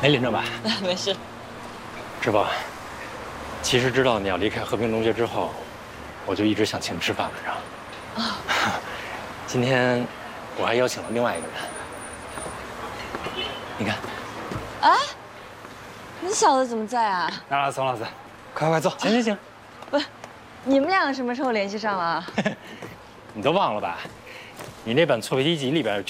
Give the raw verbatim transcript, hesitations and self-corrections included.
没淋着吧？ 没事。 师傅，其实知道你要离开和平中学之后，我就一直想请你吃饭来着。啊。今天我还邀请了另外一个人。你看。 啊？你小子怎么在啊？ 来了，宋老师，快快坐。行行行。 不是，你们俩什么时候联系上了？ 你都忘了吧？你那本错别题集里边